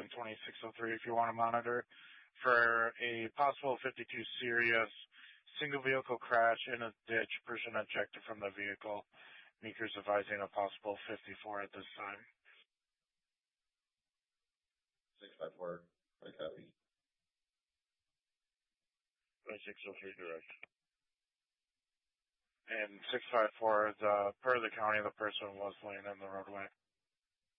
calling 2603 if you want to monitor for a possible 52 serious single vehicle crash in a ditch, person ejected from the vehicle. Meeker's advising a possible 54 at this time. 654, I copy. 2603 direct. And 654, per the county, the person was laying in the roadway.